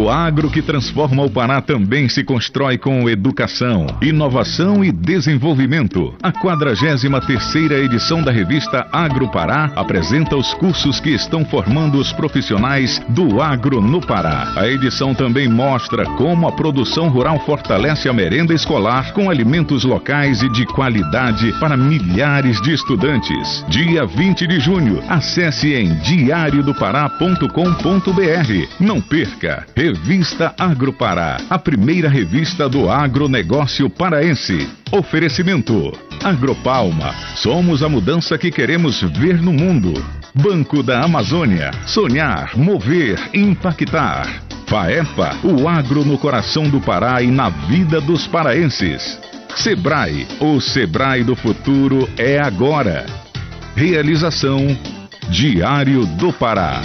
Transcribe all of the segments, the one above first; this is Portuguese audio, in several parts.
O agro que transforma o Pará também se constrói com educação, inovação e desenvolvimento. A 43ª edição da revista Agro Pará apresenta os cursos que estão formando os profissionais do agro no Pará. A edição também mostra como a produção rural fortalece a merenda escolar com alimentos locais e de qualidade para milhares de estudantes. Dia 20 de junho, acesse em diariodopará.com.br. Não perca! Revista Agro Pará, a primeira revista do agronegócio paraense. Oferecimento Agropalma, somos a mudança que queremos ver no mundo. Banco da Amazônia, sonhar, mover, impactar. FAEPA, o agro no coração do Pará e na vida dos paraenses. Sebrae, o Sebrae do futuro é agora. Realização Diário do Pará.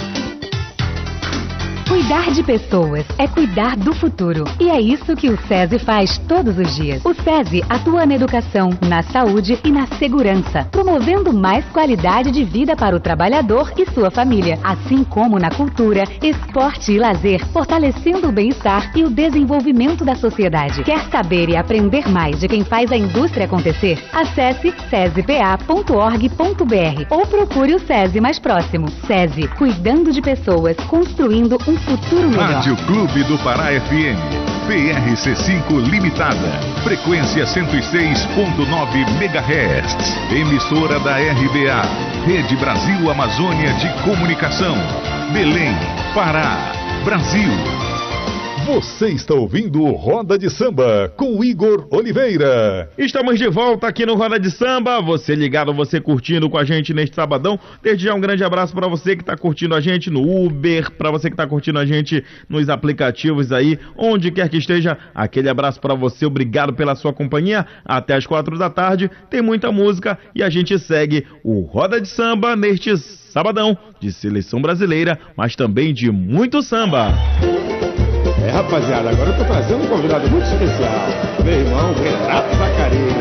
Cuidar de pessoas é cuidar do futuro. E é isso que o SESI faz todos os dias. O SESI atua na educação, na saúde e na segurança, promovendo mais qualidade de vida para o trabalhador e sua família, assim como na cultura, esporte e lazer, fortalecendo o bem-estar e o desenvolvimento da sociedade. Quer saber e aprender mais de quem faz a indústria acontecer? Acesse sesipa.org.br ou procure o SESI mais próximo. SESI, cuidando de pessoas, construindo um futuro melhor. Rádio Clube do Pará FM, PRC5 Limitada, frequência 106.9 MHz, emissora da RBA, Rede Brasil Amazônia de Comunicação, Belém, Pará, Brasil. Você está ouvindo Roda de Samba com Igor Oliveira. Estamos de volta aqui no Roda de Samba. Você ligado, você curtindo com a gente neste sabadão. Desde já um grande abraço para você que está curtindo a gente no Uber, para você que está curtindo a gente nos aplicativos aí, onde quer que esteja. Aquele abraço para você, obrigado pela sua companhia. Até as 4 da tarde tem muita música e a gente segue o Roda de Samba neste sabadão de seleção brasileira, mas também de muito samba. Rapaziada, agora eu tô trazendo um convidado muito especial, meu irmão Renato Zacarias.